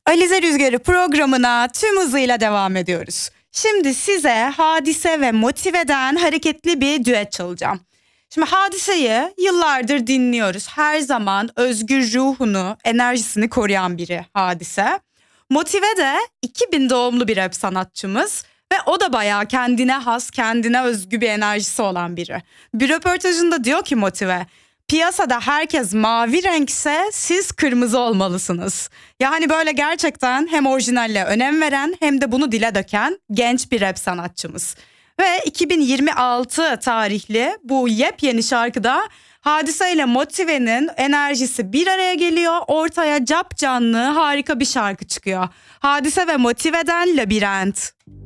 Alize Rüzgarı programına tüm hızıyla devam ediyoruz. Şimdi size Hadise ve Motive'den hareketli bir düet çalacağım. Şimdi Hadise'yi yıllardır dinliyoruz. Her zaman özgür ruhunu, enerjisini koruyan biri Hadise. Motive de 2000 doğumlu bir rap sanatçımız. Ve o da bayağı kendine has, kendine özgü bir enerjisi olan biri. Bir röportajında diyor ki Motive, piyasada herkes mavi renkse siz kırmızı olmalısınız. Yani böyle gerçekten hem orijinalle önem veren hem de bunu dile döken genç bir rap sanatçımız. Ve 2026 tarihli bu yepyeni şarkıda Hadise ile Motive'nin enerjisi bir araya geliyor. Ortaya capcanlı harika bir şarkı çıkıyor. Hadise ve Motive'den Labirent.